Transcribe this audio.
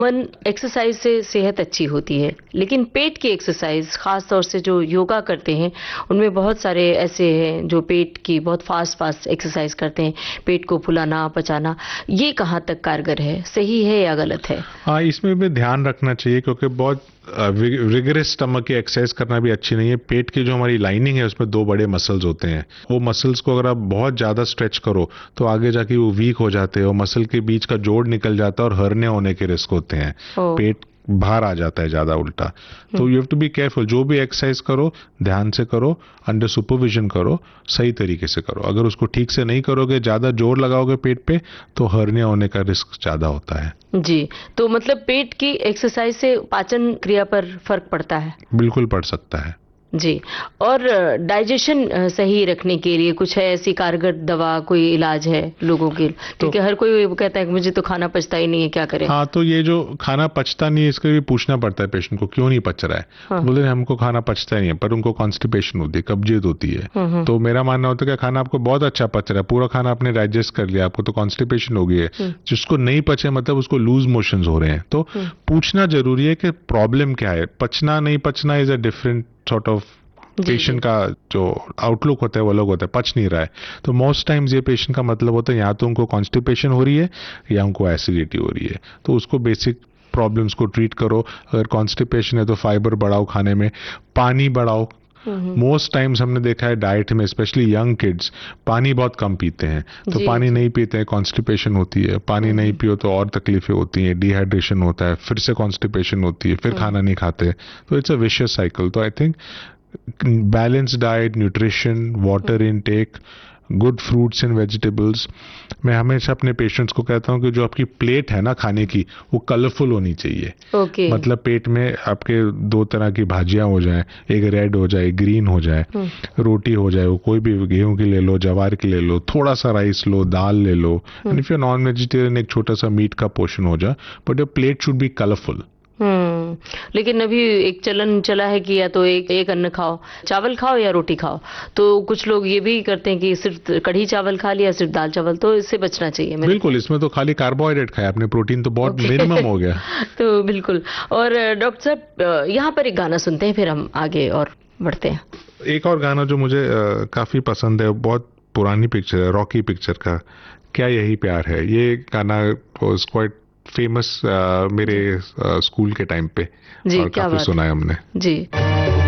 मन एक्सरसाइज से सेहत अच्छी होती है, लेकिन पेट की एक्सरसाइज खास तौर से जो योगा करते हैं उनमें बहुत सारे ऐसे हैं जो पेट की बहुत फास्ट फास्ट एक्सरसाइज करते हैं, पेट को फुलाना पचाना, ये कहाँ तक कारगर है, सही है या गलत है? हाँ, इसमें भी ध्यान रखना चाहिए क्योंकि बहुत रिगरस स्टमक की एक्सरसाइज करना भी अच्छी नहीं है। पेट की जो हमारी लाइनिंग है उसमें दो बड़े मसल्स होते हैं, वो मसल्स को अगर आप बहुत ज्यादा स्ट्रेच करो तो आगे जाके वो वीक हो जाते हैं और मसल के बीच का जोड़ निकल जाता है और हर्निया होने के रिस्क होते हैं। पेट बाहर आ जाता है ज्यादा उल्टा। तो you have to be careful, जो भी एक्सरसाइज करो ध्यान से करो, अंडर सुपरविजन करो, सही तरीके से करो। अगर उसको ठीक से नहीं करोगे, ज्यादा जोर लगाओगे पेट पे, तो हर्निया होने का रिस्क ज्यादा होता है। जी, तो मतलब पेट की एक्सरसाइज से पाचन क्रिया पर फर्क पड़ता है? बिल्कुल पड़ सकता है जी। और डाइजेशन सही रखने के लिए कुछ है ऐसी कारगर दवा, कोई इलाज है लोगों के? क्योंकि हर कोई वो कहता है कि मुझे तो खाना पचता ही नहीं है, क्या करें? हाँ, तो ये जो खाना पचता नहीं है इसके भी पूछना पड़ता है पेशेंट को, क्यों नहीं पच रहा है। तो बोलते हैं हमको खाना पचता ही नहीं है, पर उनको कॉन्स्टिपेशन होती है, कब्जियत होती है। तो मेरा मानना होता है कि खाना आपको बहुत अच्छा पच रहा है, पूरा खाना आपने डाइजेस्ट कर लिया, आपको तो कॉन्स्टिपेशन हो गई है। जिसको नहीं पचे मतलब उसको लूज मोशंस हो रहे हैं। तो पूछना जरूरी है कि प्रॉब्लम क्या है। पचना नहीं पचना is a different sort of, patient का जो आउटलुक होता है वो अलग होता है, पच नहीं रहा है। तो मोस्ट टाइम्स ये पेशेंट का मतलब होता है या तो उनको कॉन्स्टिपेशन हो रही है या उनको एसिडिटी हो रही है। तो उसको बेसिक प्रॉब्लम्स को ट्रीट करो। अगर कॉन्स्टिपेशन है तो फाइबर बढ़ाओ खाने में, पानी बढ़ाओ। मोस्ट टाइम्स हमने देखा है डाइट में, स्पेशली यंग किड्स पानी बहुत कम पीते हैं। तो पानी नहीं पीते हैं, कॉन्स्टिपेशन होती है। पानी नहीं पियो तो और तकलीफें होती हैं, डिहाइड्रेशन होता है, फिर से कॉन्स्टिपेशन होती है, फिर खाना नहीं खाते। तो इट्स अ विशियस साइकिल। तो I think balance diet, nutrition, water intake, good fruits and vegetables. मैं हमेशा अपने पेशेंट्स को कहता हूं कि जो आपकी प्लेट है ना खाने की, वो कलरफुल होनी चाहिए। मतलब पेट में आपके दो तरह की भाजियां हो जाएं, एक रेड हो जाए, ग्रीन हो जाए, रोटी हो जाए, वो कोई भी गेहूं की ले लो, जवार की ले लो, थोड़ा सा राइस लो, दाल ले लो, and if you non vegetarian एक छोटा सा मीट का पोर्शन हो जाए, but your plate should be colourful. लेकिन अभी एक चलन चला है कि या तो एक अन्न खाओ, चावल खाओ या रोटी खाओ। तो कुछ लोग ये भी करते हैं कि सिर्फ कढ़ी चावल खा लिया, सिर्फ दाल चावल, तो इससे बचना चाहिए। बिल्कुल, इसमें तो खाली कार्बोहाइड्रेट खाया आपने, प्रोटीन तो बहुत मिनिमम हो गया। तो बिल्कुल। और डॉक्टर साहब यहाँ पर एक गाना सुनते हैं, फिर हम आगे और बढ़ते हैं। एक और गाना जो मुझे काफी पसंद है, बहुत पुरानी पिक्चर है, रॉकी पिक्चर का, क्या यही प्यार है। ये गाना वाज क्वाइट फेमस मेरे स्कूल के टाइम पे, जी, और काफी सुना है हमने। जी।